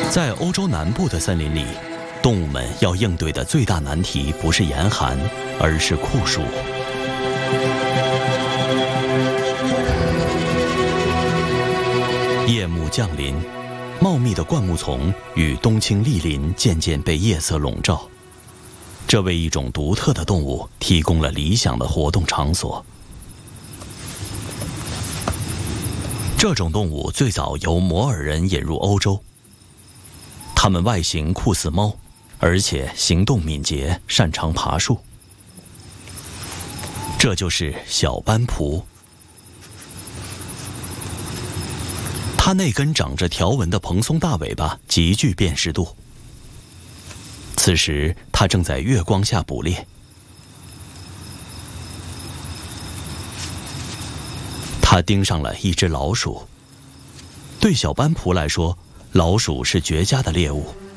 在欧洲南部的森林里，动物们要应对的最大难题不是严寒，而是酷暑。夜幕降临，茂密的灌木丛与冬青莅林渐渐被夜色笼罩，这为一种独特的动物提供了理想的活动场所。这种动物最早由摩尔人引入欧洲，它们外形酷似猫，而且行动敏捷，擅长爬树。这就是小斑蹼。它那根长着条纹的蓬松大尾巴极具辨识度。此时，它正在月光下捕猎。它盯上了一只老鼠。对小斑蹼来说，老鼠是绝佳的猎物。